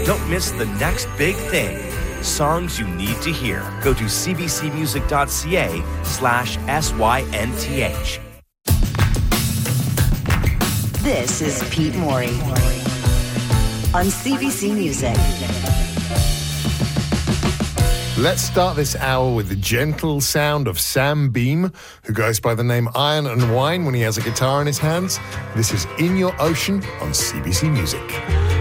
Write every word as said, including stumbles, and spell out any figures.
Don't miss the next big thing. Songs you need to hear. Go to cbcmusic.ca slash S-Y-N-T-H. This is Pete Morey on C B C Music. Let's start this hour with the gentle sound of Sam Beam, who goes by the name Iron and Wine when he has a guitar in his hands. This is In Your Ocean on C B C Music.